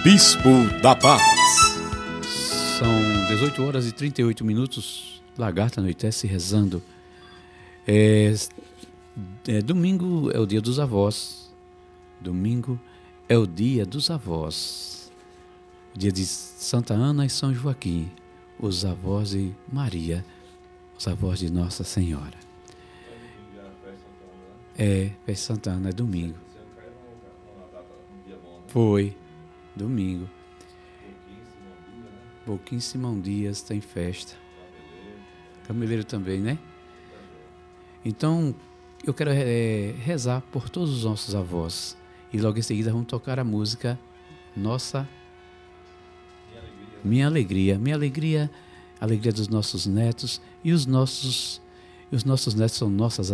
Bispo da Paz. São 18 horas e 38 minutos. Lagarta anoitece rezando. Domingo é o dia dos avós. Domingo é o dia dos avós. O dia de Santa Ana e São Joaquim. Os avós de Maria. Os avós de Nossa Senhora. Festa Santa Ana é domingo. Foi, domingo. Boquim Simão Dias tem festa. Cameleiro também, né? Então, eu quero rezar por todos os nossos avós. E logo em seguida vamos tocar a música Minha Alegria. Minha Alegria, a alegria dos nossos netos. E os nossos netos são nossas